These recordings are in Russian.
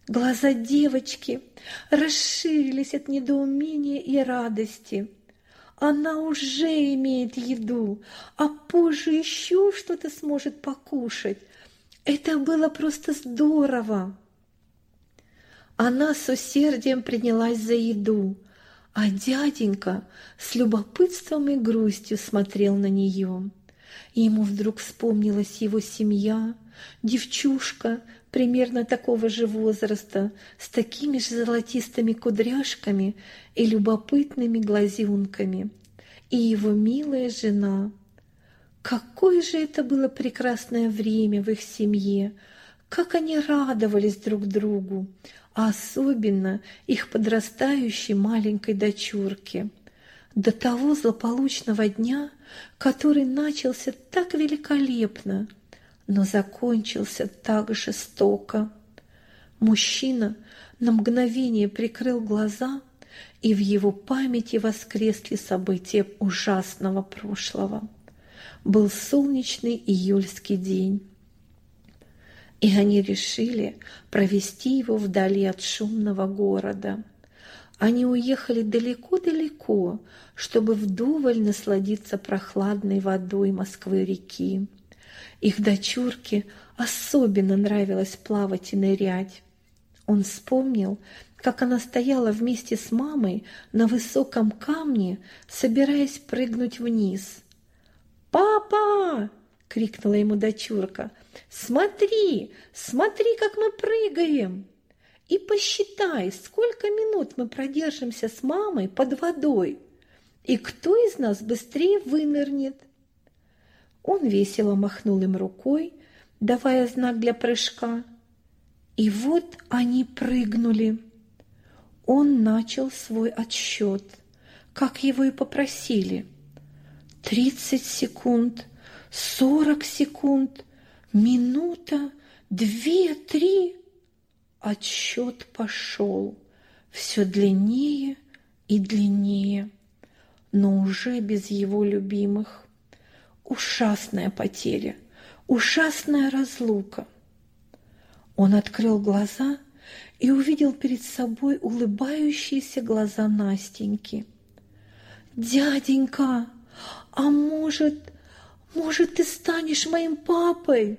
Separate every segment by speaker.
Speaker 1: Глаза девочки расширились от недоумения и радости. Она уже имеет еду, а позже еще что-то сможет покушать. Это было просто здорово. Она с усердием принялась за еду, а дяденька с любопытством и грустью смотрел на нее. Ему вдруг вспомнилась его семья, девчушка примерно такого же возраста, с такими же золотистыми кудряшками и любопытными глазенками, и его милая жена. Какое же это было прекрасное время в их семье, как они радовались друг другу, а особенно их подрастающей маленькой дочурке. До того злополучного дня, который начался так великолепно, но закончился так жестоко. Мужчина на мгновение прикрыл глаза, и в его памяти воскресли события ужасного прошлого. Был солнечный июльский день, и они решили провести его вдали от шумного города. Они уехали далеко-далеко, чтобы вдоволь насладиться прохладной водой Москвы-реки. Их дочурке особенно нравилось плавать и нырять. Он вспомнил, как она стояла вместе с мамой на высоком камне, собираясь прыгнуть вниз. «Папа!» — крикнула ему дочурка. «Смотри, смотри, как мы прыгаем! И посчитай, сколько минут мы продержимся с мамой под водой, и кто из нас быстрее вынырнет!» Он весело махнул им рукой, давая знак для прыжка. И вот они прыгнули. Он начал свой отсчет, как его и попросили. 30 секунд, 40 секунд, минута, 2, 3. Отсчет пошел все длиннее и длиннее, но уже без его любимых. Ужасная потеря, ужасная разлука. Он открыл глаза и увидел перед собой улыбающиеся глаза Настеньки. «Дяденька, а может, ты станешь моим папой?»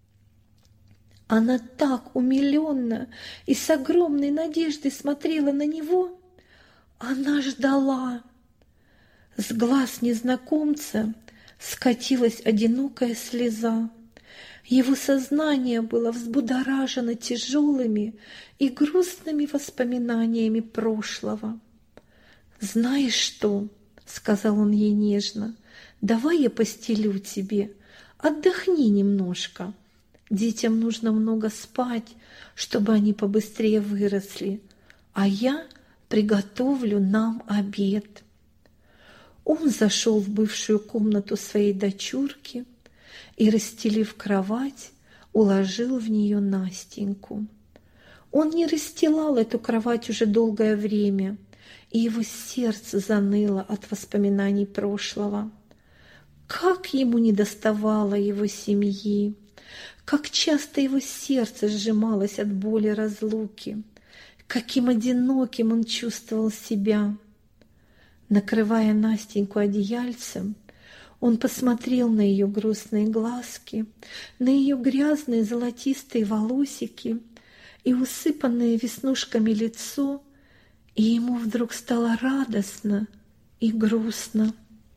Speaker 1: Она так умиленно и с огромной надеждой смотрела на него. Она ждала. С глаз незнакомца скатилась одинокая слеза. Его сознание было взбудоражено тяжелыми и грустными воспоминаниями прошлого. «Знаешь что?» — сказал он ей нежно. «Давай я постелю тебе, отдохни немножко. Детям нужно много спать, чтобы они побыстрее выросли, а я приготовлю нам обед». Он зашел в бывшую комнату своей дочурки и, расстелив кровать, уложил в нее Настеньку. Он не расстилал эту кровать уже долгое время, и его сердце заныло от воспоминаний прошлого. Как ему недоставало его семьи, как часто его сердце сжималось от боли разлуки, каким одиноким он чувствовал себя. Накрывая Настеньку одеяльцем, он посмотрел на ее грустные глазки, на ее грязные золотистые волосики и усыпанное веснушками лицо, и ему вдруг стало радостно и грустно.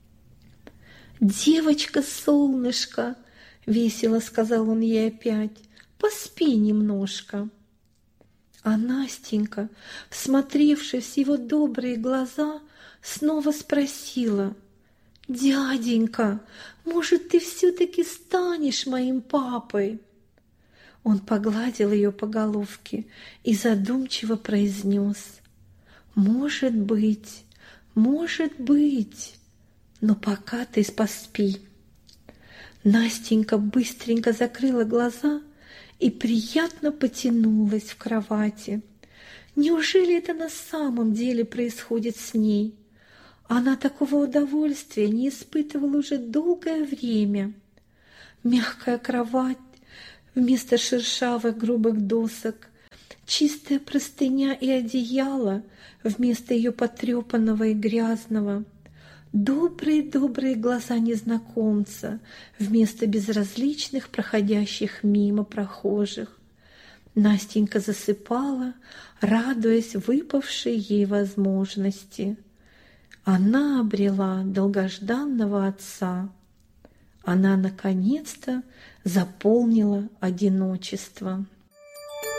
Speaker 1: «Девочка-солнышко!» — весело сказал он ей опять. «Поспи немножко». А Настенька, всмотревшись в его добрые глаза, снова спросила: «Дяденька, может, ты все-таки станешь моим папой?» Он погладил ее по головке и задумчиво произнес: может быть, но пока ты поспи». Настенька быстренько закрыла глаза и приятно потянулась в кровати. Неужели это на самом деле происходит с ней? Она такого удовольствия не испытывала уже долгое время. Мягкая кровать вместо шершавых грубых досок, чистая простыня и одеяло вместо ее потрепанного и грязного, добрые-добрые глаза незнакомца вместо безразличных проходящих мимо прохожих. Настенька засыпала, радуясь выпавшей ей возможности. Она обрела долгожданного отца. Она наконец-то заполнила одиночество.